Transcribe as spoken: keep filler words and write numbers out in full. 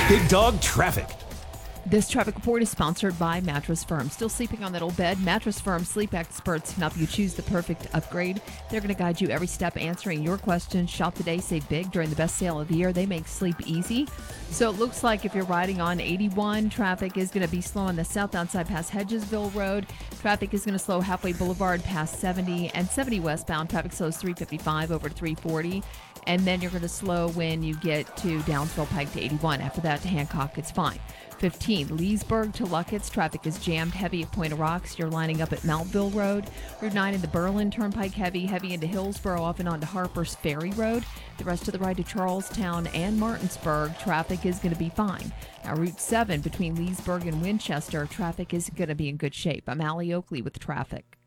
Big Dog Traffic. This traffic report is sponsored by Mattress Firm. Still sleeping on that old bed? Mattress Firm sleep experts can help you choose the perfect upgrade. They're going to guide you every step answering your questions. Shop today, save big during the best sale of the year. They make sleep easy. So it looks like if you're riding on eighty-one, traffic is going to be slow on the southbound side past Hedgesville Road. Traffic is going to slow Halfway Boulevard past seventy, and seventy westbound. Traffic slows three fifty-five over to three forty. And then you're going to slow when you get to Downsville Pike to eighty-one. After that to Hancock, it's fine. fifteen, Leesburg to Luckett's. Traffic is jammed heavy at Point of Rocks. You're lining up at Mountville Road. Route nine in the Berlin Turnpike heavy, heavy into Hillsborough, off and on to Harper's Ferry Road. The rest of the ride to Charlestown and Martinsburg, traffic is going to be fine. Now, Route seven between Leesburg and Winchester, traffic is going to be in good shape. I'm Allie Oakley with traffic.